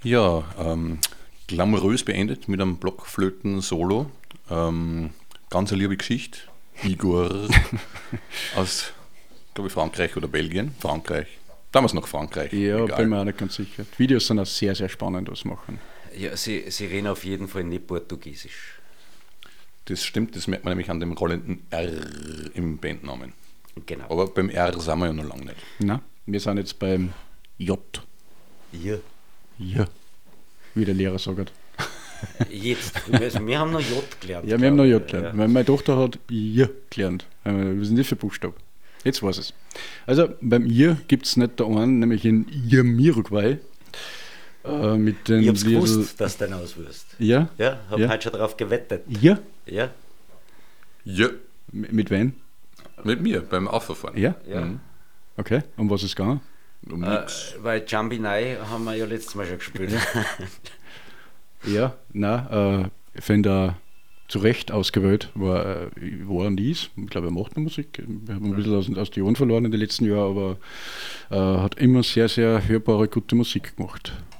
Ja, glamourös beendet mit einem Blockflöten-Solo. Ganz eine liebe Geschichte. Igor aus, glaube ich, Frankreich oder Belgien. Frankreich. Damals noch Frankreich. Ja, Egal. bin mir auch nicht ganz sicher. Die Videos sind auch sehr, sehr spannend, was sie machen. Ja, sie reden auf jeden Fall nicht Portugiesisch. Das stimmt, das merkt man nämlich an dem rollenden R im Bandnamen. Genau. Aber beim R sind wir ja noch lange nicht. Na, wir sind jetzt beim J. Ja. Ja, wie der Lehrer sagt. Jetzt. Also wir haben noch J gelernt. Ja, wir haben noch J glaube ich. gelernt. Weil meine Tochter hat J gelernt. Was sind das für Buchstaben? Jetzt weiß es. Also beim J gibt es nicht da einen, nämlich in Jamiroquai. Mit den Ich hab's Liedl- gewusst, dass du den auswirst. Ja? Ja, hab Ja. heute schon drauf gewettet. Ja? Ja, Ja, Mit wem? mit mir beim Auffahren. Ja? ja. Okay. Um was ist es gegangen? Um nix. Weil Jambinai haben wir ja letztes Mal schon gespielt. Ja, nein, ich finde zu Recht ausgewählt war und ist. Ich glaube, er macht noch Musik. Wir haben ein bisschen aus die Ohren verloren in den letzten Jahren, aber hat immer sehr, sehr hörbare, gute Musik gemacht.